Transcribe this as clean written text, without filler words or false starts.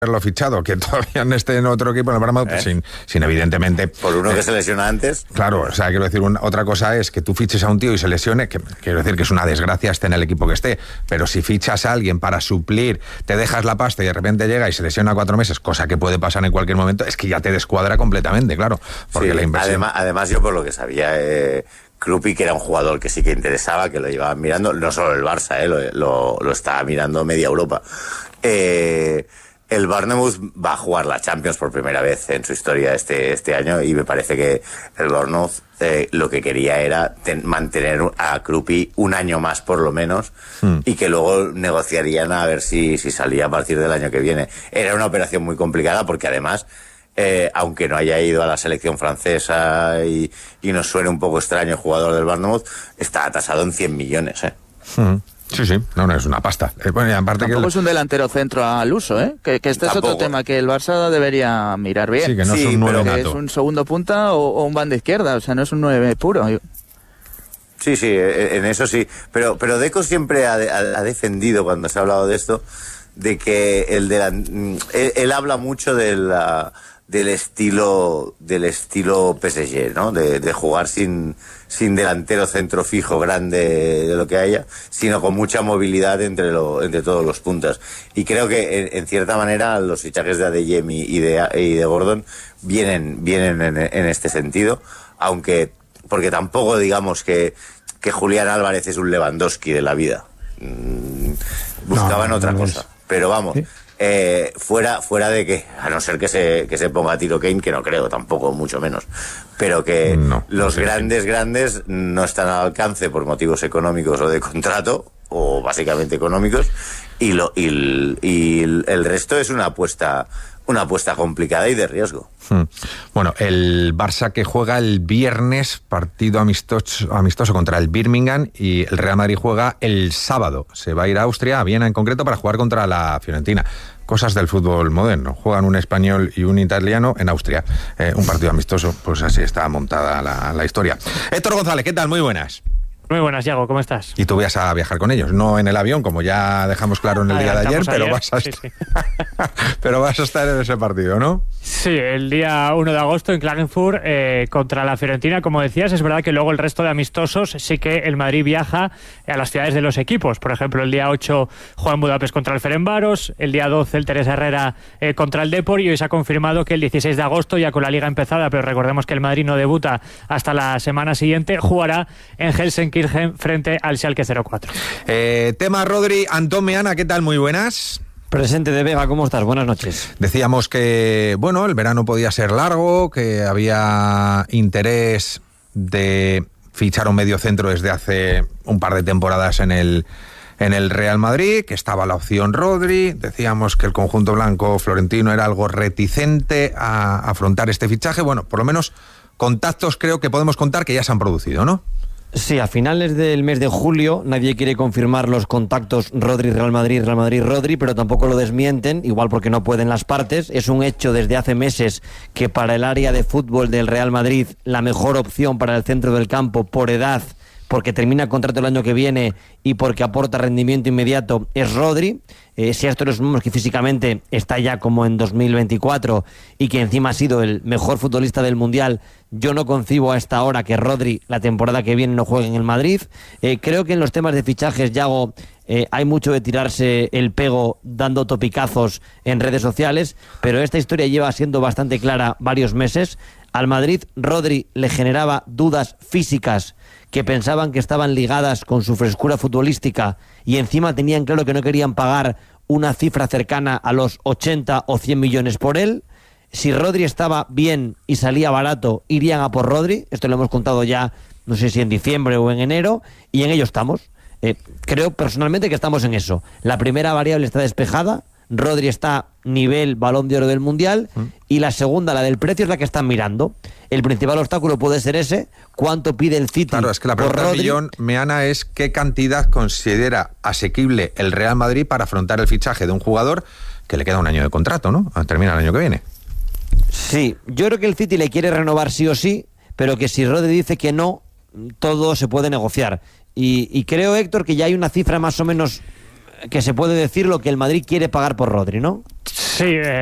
haberlo fichado, que todavía no esté en otro equipo en el Barnmouth, pues sin evidentemente... Por uno que se lesiona antes. Claro, o sea, quiero decir, otra cosa es que tú fiches a un tío y se lesione, que quiero decir que es una desgracia esté en el equipo que esté, pero si fichas a alguien para suplir, te dejas la pasta y de repente llega y se lesiona 4 meses, cosa que puede pasar en cualquier momento, es que ya te descuadra completamente, claro, porque sí, la inversión... Además yo por lo que sabía... Krupy, que era un jugador que sí que interesaba, que lo llevaban mirando, no solo el Barça, lo estaba mirando media Europa. El Bournemouth va a jugar la Champions por primera vez en su historia este año, y me parece que el Bournemouth lo que quería era mantener a Krupy un año más por lo menos, y que luego negociarían a ver si salía a partir del año que viene. Era una operación muy complicada porque además... aunque no haya ido a la selección francesa y nos suene un poco extraño el jugador del Bournemouth, está tasado en 100 millones. Sí, no es una pasta. Bueno, y aparte tampoco que es un delantero centro al uso, que este es otro tema que el Barça debería mirar bien. Sí, que no es un 9 nato. Es un segundo punta o un banda izquierda, o sea, no es un 9 puro. Sí, en eso sí. Pero Deco siempre ha defendido, cuando se ha hablado de esto, de que él habla mucho del estilo PSG, ¿no? De jugar sin delantero centro fijo grande de lo que haya, sino con mucha movilidad entre todos los puntas. Y creo que en cierta manera los fichajes de Adeyemi y de Gordon vienen en este sentido, aunque porque tampoco digamos que Julián Álvarez es un Lewandowski de la vida. Buscaban otra cosa. Pero vamos, ¿sí? Fuera de que, a no ser que se ponga a tiro Kane, que no creo tampoco, mucho menos, pero que los grandes no están al alcance por motivos económicos o de contrato, o básicamente económicos, y el resto es una apuesta complicada y de riesgo. Bueno, el Barça que juega el viernes, partido amistoso contra el Birmingham, y el Real Madrid juega el sábado. Se va a ir a Austria, a Viena en concreto, para jugar contra la Fiorentina. Cosas del fútbol moderno. Juegan un español y un italiano en Austria. Un partido amistoso, pues así está montada la historia. Héctor González, ¿qué tal? Muy buenas. Muy buenas, Yago, ¿cómo estás? Y tú vas a viajar con ellos, no en el avión, como ya dejamos claro en el día de ayer, pero pero vas a estar en ese partido, ¿no? Sí, el día 1 de agosto en Klagenfurt contra la Fiorentina, como decías. Es verdad que luego el resto de amistosos sí que el Madrid viaja a las ciudades de los equipos. Por ejemplo, el día 8 juega en Budapest contra el Ferencváros, el día 12 el Teresa Herrera contra el Depor, y hoy se ha confirmado que el 16 de agosto, ya con la liga empezada, pero recordemos que el Madrid no debuta hasta la semana siguiente, jugará en Helsinki frente al Schalke 04. Tema Rodri, Antón Meana, ¿qué tal? Muy buenas. Presente de Vega, ¿cómo estás? Buenas noches. Decíamos que, bueno, el verano podía ser largo, que había interés de fichar un mediocentro desde hace un par de temporadas en el Real Madrid, que estaba la opción Rodri. Decíamos que el conjunto blanco florentino era algo reticente a afrontar este fichaje. Bueno, por lo menos contactos creo que podemos contar que ya se han producido, ¿no? Sí, a finales del mes de julio nadie quiere confirmar los contactos Rodri-Real Madrid, Real Madrid-Rodri, pero tampoco lo desmienten, igual porque no pueden las partes. Es un hecho desde hace meses que para el área de fútbol del Real Madrid la mejor opción para el centro del campo por edad, porque termina el contrato el año que viene y porque aporta rendimiento inmediato, es Rodri. Si a esto le sumamos que físicamente está ya como en 2024 y que encima ha sido el mejor futbolista del Mundial, yo no concibo a esta hora que Rodri la temporada que viene no juegue en el Madrid. Creo que en los temas de fichajes, Yago, hay mucho de tirarse el pego dando topicazos en redes sociales, pero esta historia lleva siendo bastante clara varios meses. Al Madrid, Rodri le generaba dudas físicas que pensaban que estaban ligadas con su frescura futbolística, y encima tenían claro que no querían pagar una cifra cercana a los 80 o 100 millones por él. Si Rodri estaba bien y salía barato, irían a por Rodri. Esto lo hemos contado ya, no sé si en diciembre o en enero, y en ello estamos. Creo personalmente que estamos en eso. La primera variable está despejada. Rodri está nivel Balón de Oro del Mundial, y la segunda, la del precio, es la que están mirando. El principal obstáculo puede ser ese: ¿cuánto pide el City? Claro, es que la pregunta del millón, Meana, es ¿qué cantidad considera asequible el Real Madrid para afrontar el fichaje de un jugador que le queda un año de contrato, ¿no? Termina el año que viene. Sí, yo creo que el City le quiere renovar sí o sí, pero que si Rodri dice que no, todo se puede negociar. Y creo, Héctor, que ya hay una cifra más o menos que se puede decir lo que el Madrid quiere pagar por Rodri, ¿no? Sí, Sí,